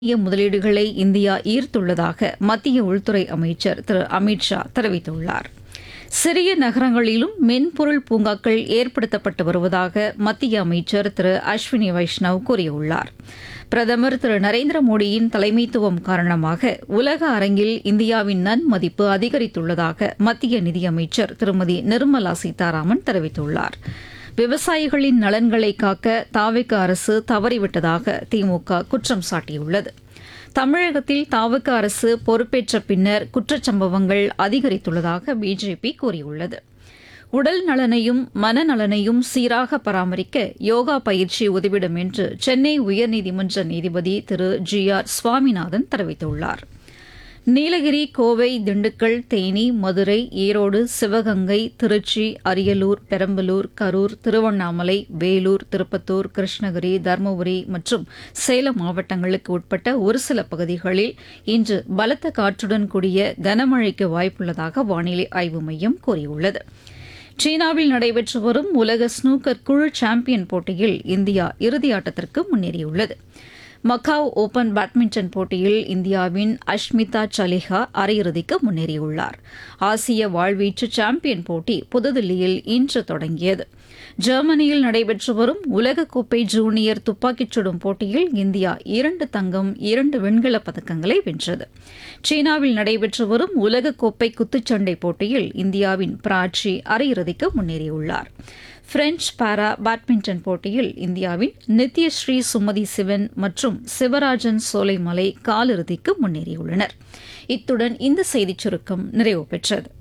முதலீடுகளை இந்தியா ஈர்த்துள்ளதாக மத்திய உள்துறை அமைச்சர் திரு அமித் ஷா தெரிவித்துள்ளார். சிறிய நகரங்களிலும் மென்பொருள் பூங்காக்கள் ஏற்படுத்தப்பட்டு வருவதாக மத்திய அமைச்சர் திரு அஸ்வினி வைஷ்ணவ் கூறியுள்ளார். பிரதமர் திரு நரேந்திர மோடியின் தலைமைத்துவம் காரணமாக உலக அரங்கில் இந்தியாவின் நன்மதிப்பு அதிகரித்துள்ளதாக மத்திய நிதியமைச்சர் திருமதி நிர்மலா சீதாராமன் தெரிவித்துள்ளார். விவசாயிகளின் நலன்களை காக்க தாவேக அரசு தவறிவிட்டதாக திமுக குற்றம் சாட்டியுள்ளது. தமிழகத்தில் தாவேக அரசு பொறுப்பேற்ற பின்னர் குற்றச்சம்பவங்கள் அதிகரித்துள்ளதாக பிஜேபி கூறியுள்ளது. உடல் நலனையும் மனநலனையும் சீராக பராமரிக்க யோகா பயிற்சி உதவிடும் என்று சென்னை உயர்நீதிமன்ற நீதிபதி திரு ஜி ஆர் சுவாமிநாதன் தெரிவித்துள்ளார். நீலகிரி, கோவை, திண்டுக்கல், தேனி, மதுரை, ஈரோடு, சிவகங்கை, திருச்சி, அரியலூர், பெரம்பலூர், கரூர், திருவண்ணாமலை, வேலூர், திருப்பத்தூர், கிருஷ்ணகிரி, தருமபுரி மற்றும் சேலம் மாவட்டங்களுக்கு உட்பட்ட ஒரு சில பகுதிகளில் இன்று பலத்த காற்றுடன் கூடிய கனமழைக்கு வாய்ப்புள்ளதாக வானிலை ஆய்வு மையம் கூறியுள்ளது. சீனாவில் நடைபெற்று வரும் உலக ஸ்னூக்கர் குழு சாம்பியன் போட்டியில் இந்தியா இறுதியாட்டத்திற்கு முன்னேறியுள்ளது. மக்காவ் ஓபன் பேட்மிண்டன் போட்டியில் இந்தியாவின் அஷ்மிதா சலிஹா அரையிறுதிக்கு முன்னேறியுள்ளார். ஆசிய வாழ்வீச்சு சாம்பியன் போட்டி புதுதில்லியில் இன்று தொடங்கியது. ஜெர்மனியில் நடைபெற்று வரும் உலகக்கோப்பை ஜூனியர் துப்பாக்கிச் சுடும் போட்டியில் இந்தியா 2 தங்கம் 2 வெண்கலப் பதக்கங்களை வென்றது. சீனாவில் நடைபெற்று வரும் உலகக்கோப்பை குத்துச்சண்டை போட்டியில் இந்தியாவின் பிராச்சி அரையிறுதிக்கு முன்னேறியுள்ளார். பிரெஞ்ச் பாரா பேட்மிண்டன் போட்டியில் இந்தியாவின் நித்யஸ்ரீ சுமதி சிவன் மற்றும் சிவராஜன் சோலைமலை காலிறுதிக்கு முன்னேறியுள்ளனர். இத்துடன் இந்த செய்திச் சுருக்கம் நிறைவு பெற்றது.